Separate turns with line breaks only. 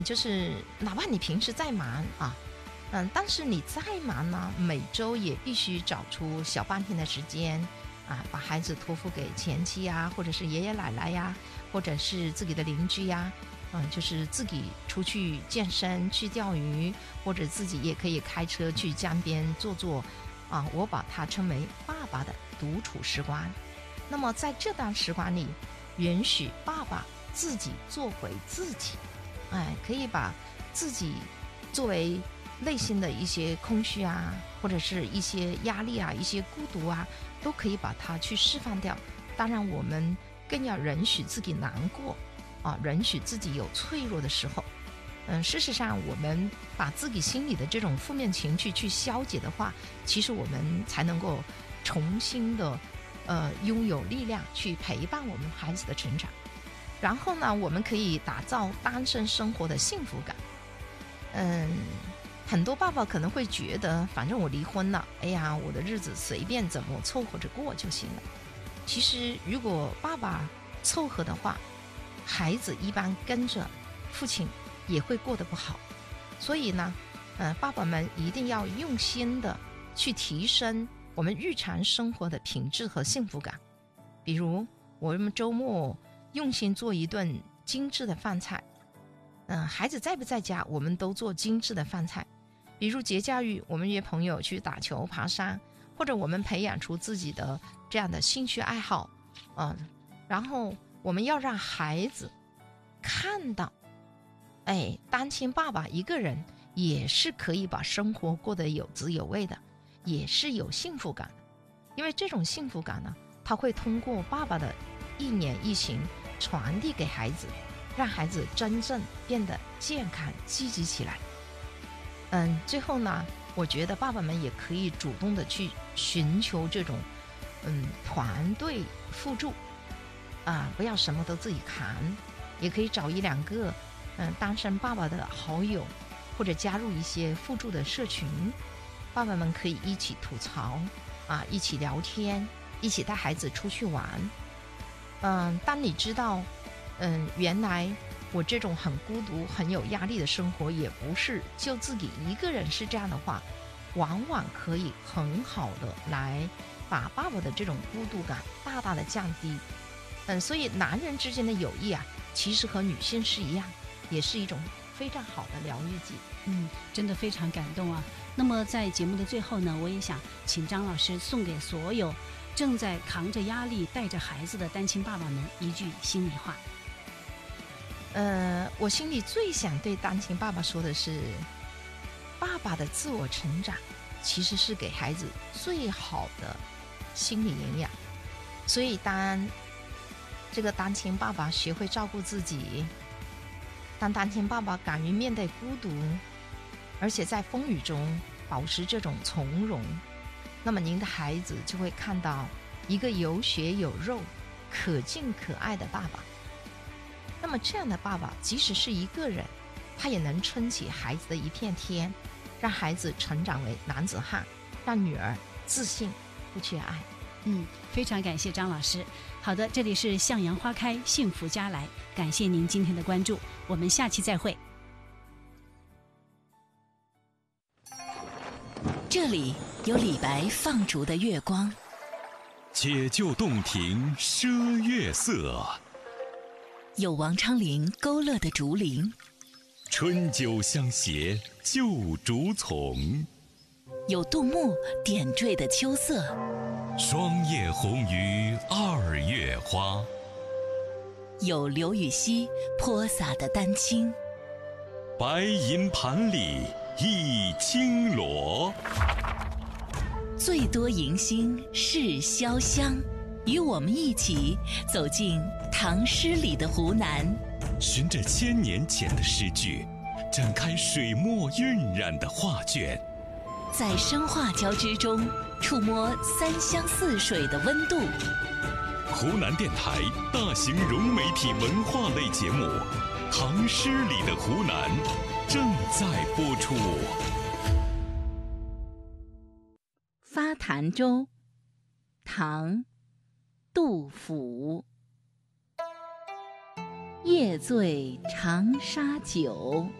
就是哪怕你平时再忙啊，但是你再忙呢，每周也必须找出小半天的时间啊，把孩子托付给前妻呀，或者是爷爷奶奶呀，或者是自己的邻居呀，就是自己出去健身、去钓鱼，或者自己也可以开车去江边坐坐啊。我把它称为爸爸的独处时光。那么在这段时光里，允许爸爸自己做回自己，可以把自己作为内心的一些空虚啊，或者是一些压力啊，一些孤独啊，都可以把它去释放掉。当然我们更要允许自己难过啊，允许自己有脆弱的时候。事实上我们把自己心里的这种负面情绪去消解的话，其实我们才能够重新的拥有力量去陪伴我们孩子的成长。然后呢，我们可以打造单身生活的幸福感。很多爸爸可能会觉得，反正我离婚了，哎呀，我的日子随便怎么凑合着过就行了。其实如果爸爸凑合的话，孩子一般跟着父亲也会过得不好。所以呢，爸爸们一定要用心的去提升我们日常生活的品质和幸福感。比如我们周末用心做一顿精致的饭菜，孩子在不在家，我们都做精致的饭菜。比如节假日，我们约朋友去打球、爬山，或者我们培养出自己的这样的兴趣爱好，然后我们要让孩子看到，单亲爸爸一个人也是可以把生活过得有滋有味的，也是有幸福感的。因为这种幸福感呢，他会通过爸爸的一言一行传递给孩子，让孩子真正变得健康积极起来。最后呢，我觉得爸爸们也可以主动的去寻求这种团队互助啊，不要什么都自己扛，也可以找一两个单身爸爸的好友，或者加入一些互助的社群，爸爸们可以一起吐槽啊，一起聊天，一起带孩子出去玩。当你知道原来我这种很孤独很有压力的生活也不是就自己一个人是这样的话，往往可以很好的来把爸爸的这种孤独感大大的降低。所以男人之间的友谊啊，其实和女性是一样，也是一种非常好的疗愈剂。
真的非常感动啊。那么在节目的最后呢，我也想请张老师送给所有正在扛着压力带着孩子的单亲爸爸们一句心里话。
我心里最想对单亲爸爸说的是，爸爸的自我成长其实是给孩子最好的心理营养。所以当这个单亲爸爸学会照顾自己，当单亲爸爸敢于面对孤独，而且在风雨中保持这种从容，那么您的孩子就会看到一个有血有肉、可敬可爱的爸爸。那么这样的爸爸即使是一个人，他也能撑起孩子的一片天，让孩子成长为男子汉，让女儿自信不缺爱。
非常感谢张老师。好的，这里是向阳花开幸福家来，感谢您今天的关注，我们下期再会。
这里有李白放逐的月光，
解救洞庭赊月色，
有王昌龄勾勒的竹林，
春酒相携旧竹丛，
有杜牧点缀的秋色，
霜叶红于二月花，
有刘禹锡泼洒的丹青，
白银盘里一青螺。
最多迎新是潇湘，与我们一起走进唐诗里的湖南，
循着1000年前的诗句，展开水墨晕染的画卷，
在声画交织中触摸三湘四水的温度。
湖南电台大型融媒体文化类节目《唐诗里的湖南》正在播出。
发潭州，唐·杜甫。 夜醉长沙酒。